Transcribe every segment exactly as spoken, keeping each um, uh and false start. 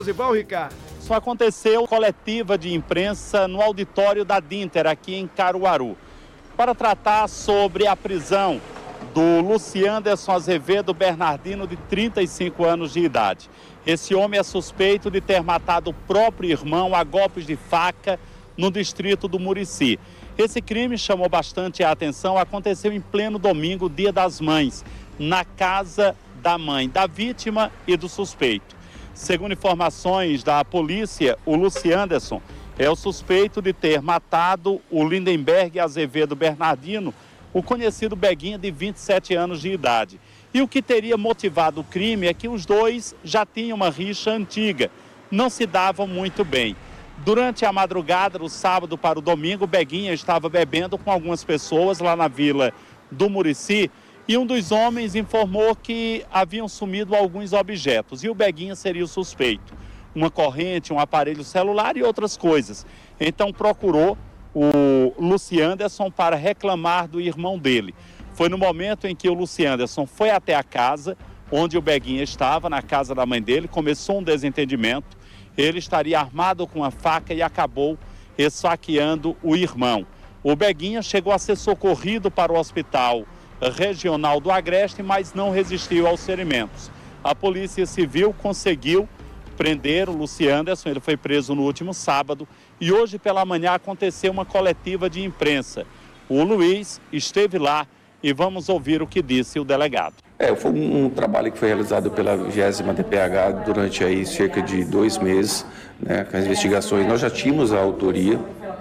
Bom, Ricardo. Isso aconteceu coletiva de imprensa no auditório da Dinter, aqui em Caruaru, para tratar sobre a prisão do Lucianderson Azevedo Bernardino, de trinta e cinco anos de idade. Esse homem é suspeito de ter matado o próprio irmão a golpes de faca no distrito do Murici. Esse crime chamou bastante a atenção, aconteceu em pleno domingo, Dia das Mães, na casa da mãe da vítima e do suspeito. Segundo informações da polícia, o Lucianderson é o suspeito de ter matado o Lindenberg Azevedo Bernardino, o conhecido Beguinha, de vinte e sete anos de idade. E o que teria motivado o crime é que os dois já tinham uma rixa antiga, não se davam muito bem. Durante a madrugada do sábado para o domingo, Beguinha estava bebendo com algumas pessoas lá na vila do Murici e um dos homens informou que haviam sumido alguns objetos e o Beguinha seria o suspeito. Uma corrente, um aparelho celular e outras coisas. Então procurou o Lucianderson para reclamar do irmão dele. Foi no momento em que o Lucianderson foi até a casa onde o Beguinha estava, na casa da mãe dele, começou um desentendimento. Ele estaria armado com uma faca e acabou esfaqueando o irmão. O Beguinha chegou a ser socorrido para o hospital regional do Agreste, mas não resistiu aos ferimentos. A Polícia Civil conseguiu prender o Lucianderson, ele foi preso no último sábado e hoje pela manhã aconteceu uma coletiva de imprensa. O Luiz esteve lá e vamos ouvir o que disse o delegado. É, foi um, um trabalho que foi realizado pela vigésima D P H durante aí cerca de dois meses, né, com as investigações. Nós já tínhamos a autoria,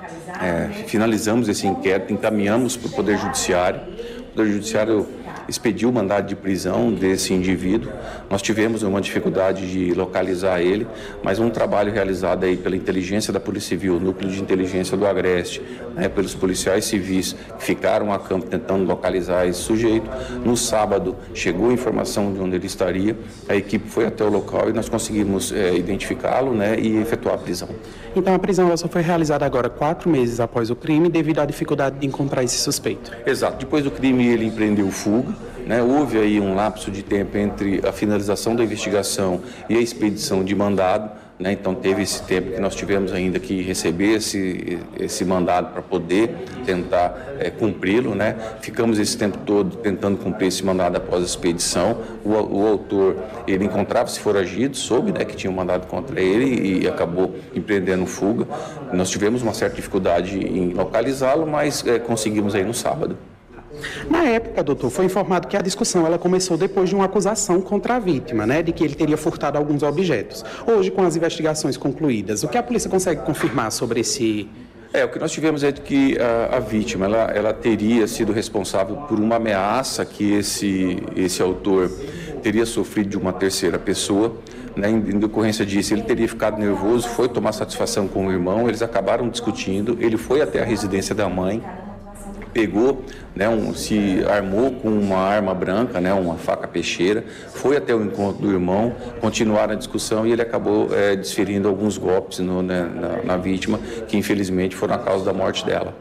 é, finalizamos esse inquérito, encaminhamos para o Poder Judiciário. O Poder Judiciário expediu o mandado de prisão desse indivíduo. Nós tivemos uma dificuldade de localizar ele, mas um trabalho realizado aí pela inteligência da Polícia Civil, Núcleo de Inteligência do Agreste, né, pelos policiais civis que ficaram a campo tentando localizar esse sujeito. No sábado chegou a informação de onde ele estaria, a equipe foi até o local e nós conseguimos é, identificá-lo, né, e efetuar a prisão. Então a prisão ela só foi realizada agora quatro meses após o crime devido à dificuldade de encontrar esse suspeito. Exato. Depois do crime ele empreendeu fuga. Né, houve aí um lapso de tempo entre a finalização da investigação e a expedição de mandado, né, então teve esse tempo que nós tivemos ainda que receber esse, esse mandado para poder tentar é, cumpri-lo, né, ficamos esse tempo todo tentando cumprir esse mandado após a expedição. O, o autor, ele encontrava-se foragido, soube, né, que tinha um mandado contra ele e acabou empreendendo fuga. Nós tivemos uma certa dificuldade em localizá-lo, mas é, conseguimos aí no sábado. Na época, doutor, foi informado que a discussão ela começou depois de uma acusação contra a vítima, né, de que ele teria furtado alguns objetos. Hoje, com as investigações concluídas, o que a polícia consegue confirmar sobre esse... É, o que nós tivemos é de que a, a vítima, ela, ela teria sido responsável por uma ameaça que esse, esse autor teria sofrido de uma terceira pessoa. Né, em, em decorrência disso, ele teria ficado nervoso, foi tomar satisfação com o irmão, eles acabaram discutindo, ele foi até a residência da mãe, pegou, né, um, se armou com uma arma branca, né, uma faca peixeira, foi até o encontro do irmão, continuaram a discussão e ele acabou é, desferindo alguns golpes no, né, na, na vítima, que infelizmente foram a causa da morte dela.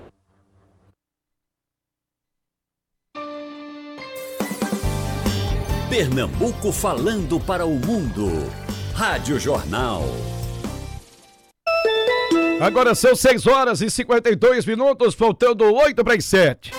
Pernambuco falando para o mundo. Rádio Jornal. Agora são seis horas e cinquenta e dois minutos, faltando oito para as sete.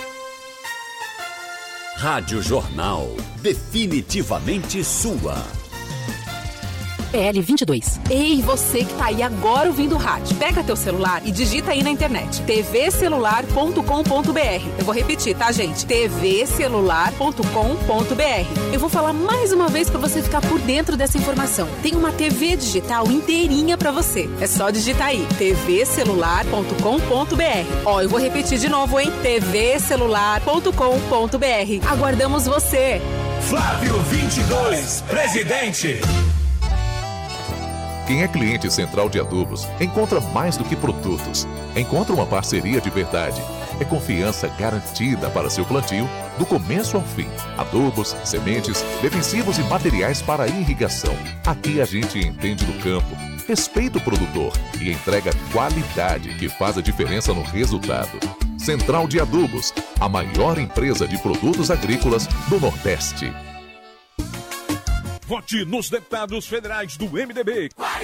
Rádio Jornal, definitivamente sua. P L vinte e dois. Ei, você que tá aí agora ouvindo o rádio. Pega teu celular e digita aí na internet. t v celular ponto com ponto b r. Eu vou repetir, tá, gente? t v celular ponto com ponto b r. Eu vou falar mais uma vez pra você ficar por dentro dessa informação. Tem uma T V digital inteirinha pra você. É só digitar aí. t v celular ponto com ponto b r. Ó, eu vou repetir de novo, hein? t v celular ponto com ponto b r. Aguardamos você. Flávio vinte e dois, presidente. Quem é cliente Central de Adubos encontra mais do que produtos. Encontra uma parceria de verdade. É confiança garantida para seu plantio, do começo ao fim. Adubos, sementes, defensivos e materiais para irrigação. Aqui a gente entende do campo, respeita o produtor e entrega qualidade que faz a diferença no resultado. Central de Adubos, a maior empresa de produtos agrícolas do Nordeste. Vote nos deputados federais do M D B.